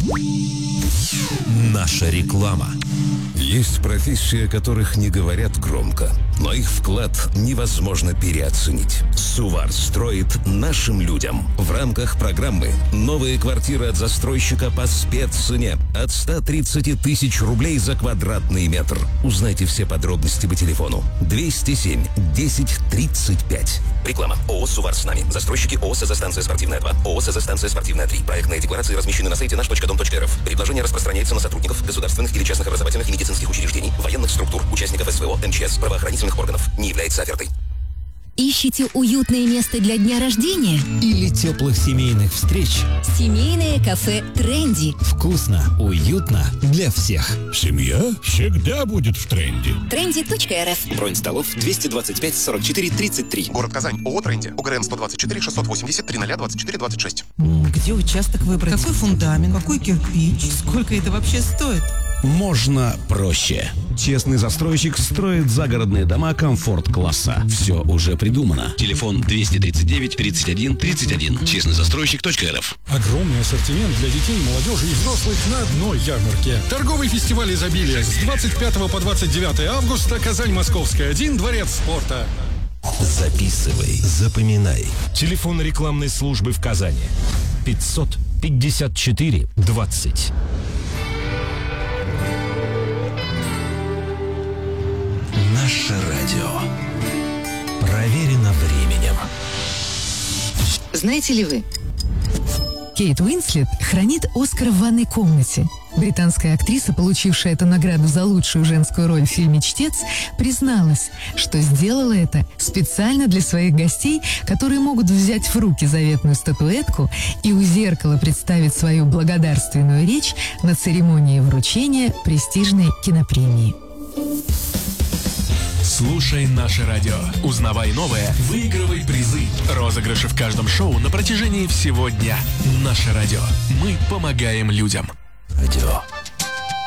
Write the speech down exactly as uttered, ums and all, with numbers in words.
Наша реклама. Есть профессии, о которых не говорят громко, но их вклад невозможно переоценить. Сувар строит нашим людям. В рамках программы новые квартиры от застройщика по спеццене от ста тридцати тысяч рублей за квадратный метр. Узнайте все подробности по телефону двести семь десять тридцать пять. Реклама. ООО «Сувар с нами». Застройщики ООО «СЗ-станция спортивная два», ООО «СЗ-станция спортивная три». Проектные декларации размещены на сайте наш точка дом точка рф. Предложение распространяется на сотрудников государственных или частных образовательных и медицинских учреждений, военных структур, участников СВО, МЧС, правоохранительных органов. Не является офертой. Ищете уютное место для дня рождения? Или теплых семейных встреч? Семейное кафе «Тренди». Вкусно, уютно для всех. Семья всегда будет в тренде. тренди точка эр эф. Бронь столов двести двадцать пять сорок четыре тридцать три. Город Казань. ООО «Тренди». УГРН сто двадцать четыре шестьсот восемьдесят три ноль двадцать четыре двадцать шесть. Где участок выбрать? Какой фундамент? Какой кирпич? Сколько это вообще стоит? Можно проще. Честный застройщик строит загородные дома комфорт-класса. Все уже придумано. Телефон двести тридцать девять тридцать один тридцать один. честный застройщик точка эр эф. Огромный ассортимент для детей, молодежи и взрослых на одной ярмарке. Торговый фестиваль изобилия с двадцать пятого по двадцать девятое августа. Казань, Московская, один, Дворец спорта. Записывай, запоминай. Телефон рекламной службы в Казани. пятьсот пятьдесят четыре двадцать. Наше радио. Проверено временем. Знаете ли вы? Кейт Уинслет хранит Оскар в ванной комнате. Британская актриса, получившая эту награду за лучшую женскую роль в фильме «Чтец», призналась, что сделала это специально для своих гостей, которые могут взять в руки заветную статуэтку и у зеркала представить свою благодарственную речь на церемонии вручения престижной кинопремии. Слушай наше радио. Узнавай новое, выигрывай призы. Розыгрыши в каждом шоу на протяжении всего дня. Наше радио. Мы помогаем людям. Радио.